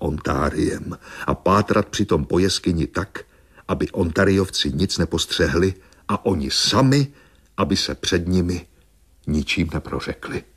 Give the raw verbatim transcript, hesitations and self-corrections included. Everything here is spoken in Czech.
Ontáriem a pátrat přitom po jeskyni tak, aby Ontariovci nic nepostřehli a oni sami, aby se před nimi ničím neprořekli.